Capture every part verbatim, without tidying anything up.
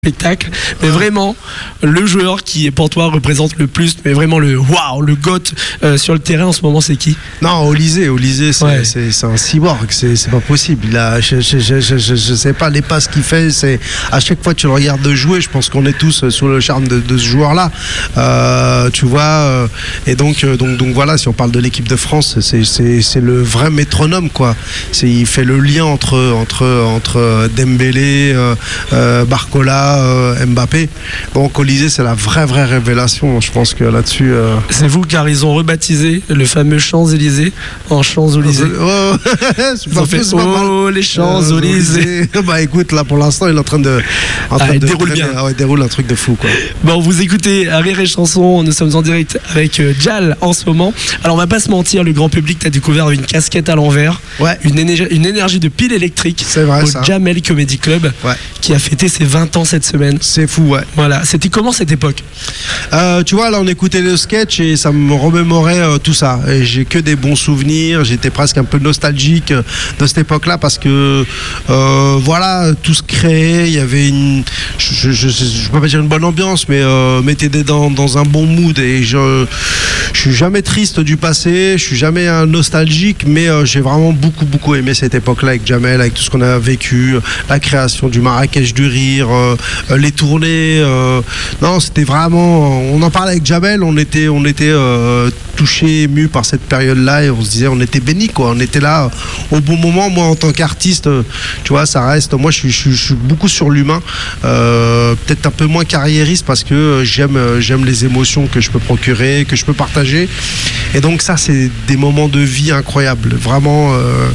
spectacle, mais vraiment le joueur qui pour toi représente le plus, mais vraiment le waouh, le goth euh, sur le terrain en ce moment, c'est qui? Non, Olysée, Olysée, c'est, ouais. c'est, c'est un cyborg, c'est, c'est pas possible. Il a, je, je, je, je, je sais pas les passes qu'il fait, c'est à chaque fois que tu le regardes de jouer, je pense qu'on est tous sous le charme de, de ce joueur-là, euh, tu vois. Euh, et donc, euh, donc, donc voilà, si on parle de l'équipe de France, c'est, c'est, c'est le vrai métronome, quoi. C'est, il fait le lien entre entre entre Dembélé, euh, euh, Barcola. Euh, Mbappé. Donc Olysée, c'est la vraie vraie révélation. Je pense que là-dessus euh... c'est vous, car ils ont rebaptisé le fameux Champs-Élysées en Champs-Élysées. Oh, ils ont fait oh les Champs-Élysées. Euh, bah écoute, là pour l'instant il est en train de, en train ah, de déroule bien. Ah ouais, déroule un truc de fou, quoi. Bon, vous écoutez Rire et Chanson, nous sommes en direct avec euh, Jal en ce moment. Alors on va pas se mentir, le grand public t'a découvert une casquette à l'envers, ouais. une, énergie, une énergie de pile électrique, c'est vrai, au ça. Jamel Comedy Club, ouais. qui a fêté ses vingt ans cette semaine. C'est fou, ouais. Voilà, c'était comment cette époque? euh, Tu vois, là on écoutait le sketch et ça me remémorait euh, tout ça. Et j'ai que des bons souvenirs, j'étais presque un peu nostalgique de cette époque-là parce que euh, voilà, tout se créait, il y avait une, je ne peux pas dire une bonne ambiance, mais euh, mettez des dans, dans un bon mood. Et je je suis jamais triste du passé, je suis jamais un nostalgique, mais euh, j'ai vraiment beaucoup beaucoup aimé cette époque-là avec Jamel, avec tout ce qu'on a vécu, la création du Marrakech du rire, euh, les tournées. Euh, non, c'était vraiment. On en parlait avec Jamel, on était, on était euh, touchés, émus par cette période-là, et on se disait, on était bénis, quoi. On était là au bon moment. Moi, en tant qu'artiste, tu vois, ça reste. Moi, je suis, je suis, je suis beaucoup sur l'humain, euh, peut-être un peu moins carriériste parce que j'aime, j'aime les émotions que je peux procurer, que je peux partager. Et donc ça, c'est des moments de vie incroyables. Vraiment,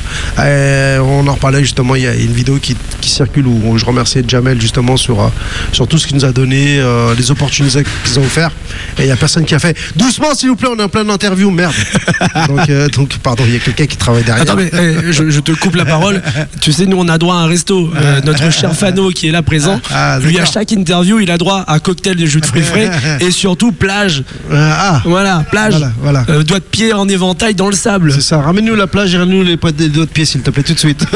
euh, on en reparlait justement. Il y a une vidéo qui, qui circule où je remerciais Jamel justement sur, sur tout ce qu'il nous a donné, euh, les opportunités qu'ils ont offert. Et il n'y a personne qui a fait doucement, s'il vous plaît, on est en pleine interview, merde. donc, euh, donc, pardon, il y a quelqu'un qui travaille derrière. Attends, mais eh, je, je te coupe la parole. Tu sais, nous, on a droit à un resto. Euh, notre cher Fano qui est là présent, ah, lui, à chaque interview, il a droit à un cocktail de jus de fruits frais et surtout plage. Ah, voilà, plage. Voilà, voilà. Euh, doigt de pied en éventail dans le sable. C'est ça. Ramène-nous la plage et ramène-nous les doigts de pied, s'il te plaît, tout de suite.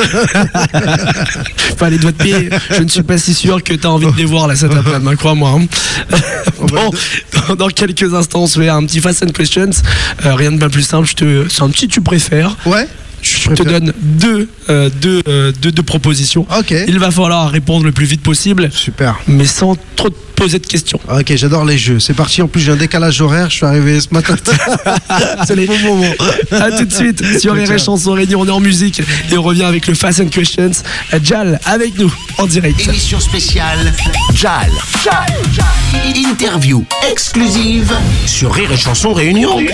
Enfin, les doigts de pied, je ne suis pas si sûr que tu as envie de les voir là cet après-midi, crois-moi. Hein. Bon, dans, dans quelques instants, on se fait un petit Fast and Questions. Euh, rien de bien plus simple. Je te, c'est un petit tu préfères. Ouais. Je, je te donne deux, euh, deux, euh, deux, deux propositions. Ok. Il va falloir répondre le plus vite possible. Super. Mais sans trop te poser de questions. Ok, j'adore les jeux. C'est parti. En plus, j'ai un décalage horaire. Je suis arrivé ce matin. C'est le bon moment. A tout de suite sur Rire et Chanson Réunion. On est en musique et on revient avec le Fast and Questions. Jal avec nous en direct. Émission spéciale Jal. Jal. Interview exclusive sur Rire et Chanson Réunion.